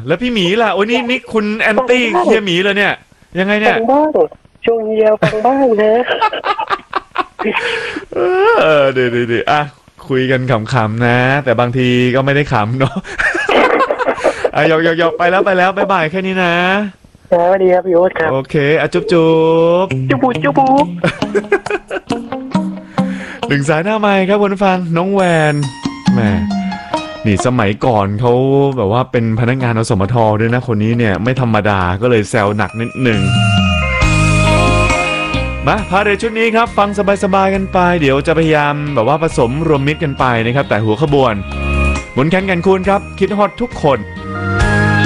แล้วพี่หมีล่ะโอ้ยนี่คุณแอนตี้เฮียหมีเลยเนี่ยยังไงเนี่ยฟังบ้างช่วงเยียวฟังบ้างนะเดี๋ยวอ่ะคุยกันขำๆนะแต่บางทีก็ไม่ได้ขำเนาะอ่ะยกไปแล้วบ๊ายบายแค่นี้นะสวัสดีครับพี่โอ๊ตครับโอเคอ่ะจุ๊บจุ๊บจุบูจุบูหนึ่งสายหน้าไมค์ครับคุณฟังน้องแวนแหมนี่สมัยก่อนเขาแบบว่าเป็นพนักงานอสมทด้วยนะคนนี้เนี่ยไม่ธรรมดาก็เลยแซวหนักนิดหนึ่งมาพาเรทชุดนี้ครับฟังสบายๆกันไปเดี๋ยวจะพยายามแบบว่าผสมรวมมิตรกันไปนะครับแต่หัวขบวนหมุนแขนกันคูณครับคิดฮอตทุกคน